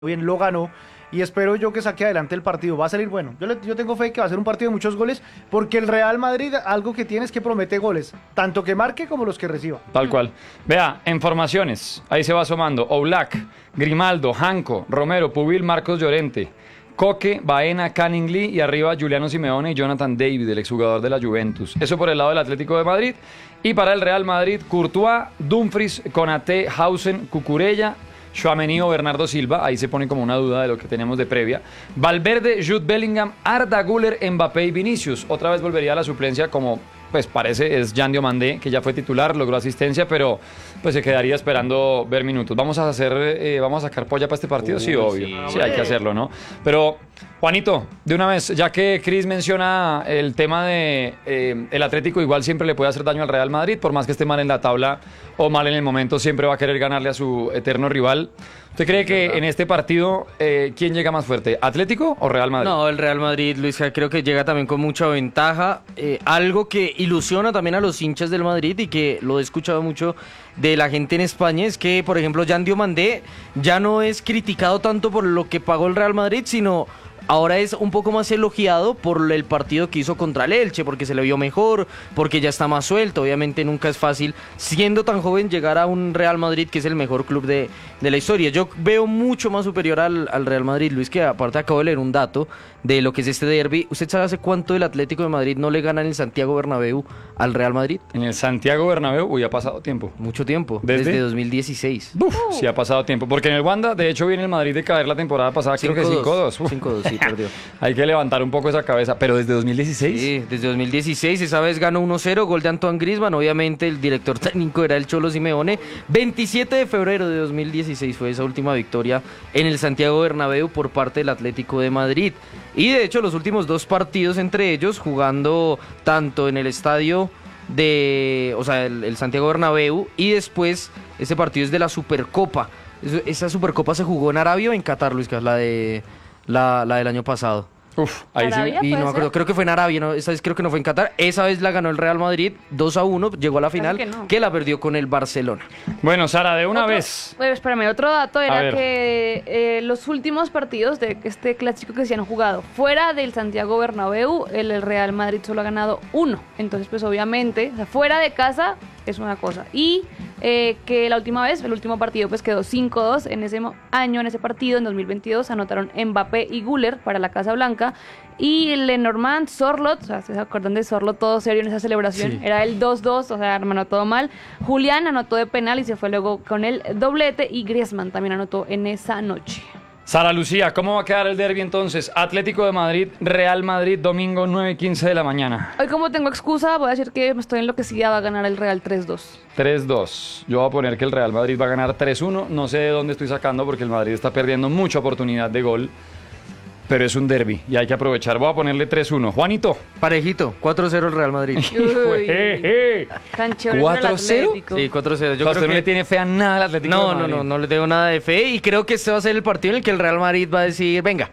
bien, lo ganó y espero yo que saque adelante el partido. Va a salir bueno. Yo tengo fe que va a ser un partido de muchos goles porque el Real Madrid algo que tiene es que promete goles, tanto que marque como los que reciba. Tal cual. Vea, en formaciones, ahí se va asomando Oblak, Grimaldo, Janco, Romero, Pubil, Marcos Llorente, Coque, Baena, Canning Lee y arriba Giuliano Simeone y Jonathan David, el exjugador de la Juventus. Eso por el lado del Atlético de Madrid. Y para el Real Madrid, Courtois, Dumfries, Konaté, Hausen, Cucurella, Tchouaméni o Bernardo Silva, ahí se pone como una duda de lo que tenemos de previa. Valverde, Jude Bellingham, Arda Güler, Mbappé y Vinicius. Otra vez volvería a la suplencia como, pues parece, es Jan Diomandé, que ya fue titular, logró asistencia, pero pues se quedaría esperando ver minutos. Vamos a sacar polla para este partido, sí, obvio. Sí, hay que hacerlo, ¿no? Pero, Juanito, de una vez, ya que Cris menciona el tema de el Atlético, igual siempre le puede hacer daño al Real Madrid, por más que esté mal en la tabla o mal en el momento, siempre va a querer ganarle a su eterno rival. ¿Usted cree que en este partido quién llega más fuerte, Atlético o Real Madrid? No, el Real Madrid, Luis, creo que llega también con mucha ventaja. Algo que ilusiona también a los hinchas del Madrid y que lo he escuchado mucho de la gente en España es que, por ejemplo, Jan Diomandé ya no es criticado tanto por lo que pagó el Real Madrid, sino ahora es un poco más elogiado por el partido que hizo contra el Elche, porque se le vio mejor, porque ya está más suelto. Obviamente nunca es fácil, siendo tan joven, llegar a un Real Madrid que es el mejor club de la historia. Yo veo mucho más superior al Real Madrid, Luis, que aparte acabo de leer un dato de lo que es este derbi. ¿Usted sabe hace cuánto el Atlético de Madrid no le gana en el Santiago Bernabéu al Real Madrid? En el Santiago Bernabéu, uy, ha pasado tiempo. Mucho tiempo, desde 2016. Uf, sí ha pasado tiempo, porque en el Wanda, de hecho, viene el Madrid de caer la temporada pasada, creo que 5-2. 5-2, sí, perdió. Hay que levantar un poco esa cabeza, pero desde 2016. Sí, desde 2016, esa vez ganó 1-0, gol de Antoine Griezmann, obviamente el director técnico era el Cholo Simeone. 27 de febrero de 2016 fue esa última victoria en el Santiago Bernabéu por parte del Atlético de Madrid. Y de hecho los últimos dos partidos entre ellos jugando tanto en el estadio el Santiago Bernabéu y después ese partido es de la Supercopa. Esa Supercopa se jugó en Arabia o en Qatar, Luis, que es la del año pasado. Uf, ahí ¿Arabia? sí. Y no me acuerdo, creo que fue en Arabia, ¿no? Esa vez creo que no fue en Qatar. Esa vez la ganó el Real Madrid 2-1, llegó a la final, que la perdió con el Barcelona. Bueno, Sara, de una vez. Bueno, espérame, otro dato A era ver. que los últimos partidos de este clásico que se han jugado fuera del Santiago Bernabéu, el Real Madrid solo ha ganado 1. Entonces, pues obviamente, o sea, fuera de casa es una cosa. Y que la última vez, el último partido, pues quedó 5-2. En ese año, en ese partido, en 2022, anotaron Mbappé y Güler para la Casa Blanca. Y Lenormand, Sorloth, o sea, ¿se acuerdan de Sorloth todo serio en esa celebración? Sí. Era el 2-2, o sea, hermano, todo mal. Julián anotó de penal y se fue luego con el doblete. Y Griezmann también anotó en esa noche. Sara Lucía, ¿cómo va a quedar el derbi entonces? Atlético de Madrid, Real Madrid, domingo 9:15 de la mañana. Hoy, como tengo excusa, voy a decir que estoy enloquecida, va a ganar el Real 3-2. 3-2. Yo voy a poner que el Real Madrid va a ganar 3-1. No sé de dónde estoy sacando porque el Madrid está perdiendo mucha oportunidad de gol. Pero es un derbi y hay que aprovechar. Voy a ponerle 3-1. Juanito. Parejito, 4-0 el Real Madrid. Uy, canchero el 4-0. Atlético. Sí, 4-0. Yo O sea, creo usted no que le tiene fe a nada al Atlético de Madrid. no le tengo nada de fe y creo que este va a ser el partido en el que el Real Madrid va a decir, venga,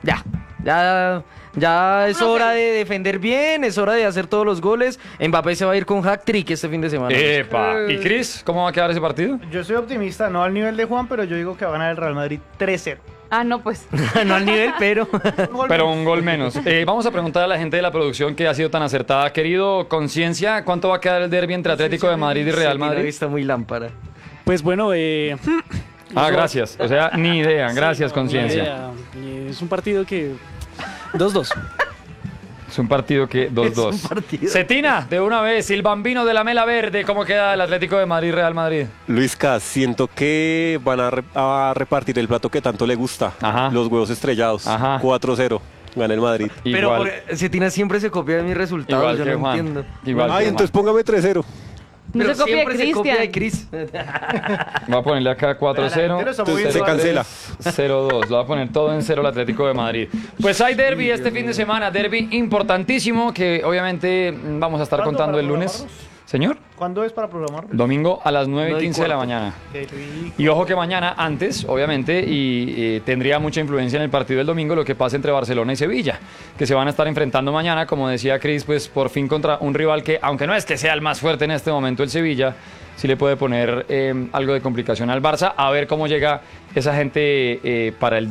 ya es hora de defender bien, es hora de hacer todos los goles. Mbappé se va a ir con hat-trick este fin de semana. ¡Epa! ¿Y Cris? ¿Cómo va a quedar ese partido? Yo soy optimista, no al nivel de Juan, pero yo digo que va a ganar el Real Madrid 3-0. Ah, no, pues. No al nivel, pero... Pero un gol menos. Vamos a preguntar a la gente de la producción que ha sido tan acertada. Querido Conciencia, ¿cuánto va a quedar el derbi entre Atlético de Madrid y Real Madrid? Está muy lámpara. Pues bueno, Gracias. O sea, ni idea. Gracias, Conciencia. Es un partido que 2-2. Es un partido que 2-2. Cetina, de una vez, el bambino de la mela verde, ¿cómo queda el Atlético de Madrid, Real Madrid? Luisca, siento que van a repartir el plato que tanto le gusta, Ajá. los huevos estrellados. Ajá. 4-0, gana el Madrid. Pero Igual, Cetina siempre se copia de mis resultados, igual yo que no Juan. entiendo. Igual que Ay, Juan. entonces póngame 3-0. No Pero se copia de siempre se copia de Cristian. Chris. Voy a ponerle acá 4-0. Se cancela. 0-2. Lo voy a poner todo en 0 el Atlético de Madrid. Pues hay derbi este fin de semana. Derbi importantísimo que obviamente vamos a estar ¿Cuándo contando para el lunes. programarnos? Señor, ¿Cuándo es para programar? domingo a las 9:15 de la 9:15. mañana. Qué rico. Y ojo que mañana, antes, obviamente, y tendría mucha influencia en el partido del domingo lo que pasa entre Barcelona y Sevilla, que se van a estar enfrentando mañana, como decía Cris, pues por fin contra un rival que, aunque no es que sea el más fuerte en este momento el Sevilla, sí le puede poner algo de complicación al Barça. A ver cómo llega esa gente para el